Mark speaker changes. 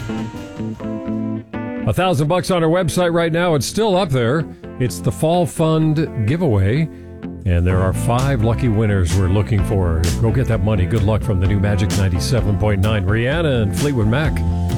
Speaker 1: $1,000 on our website right now. It's still up there. It's the Fall Fund giveaway. And there are 5 lucky winners we're looking for. Go get that money. Good luck from the new Magic 97.9. Rihanna and Fleetwood Mac.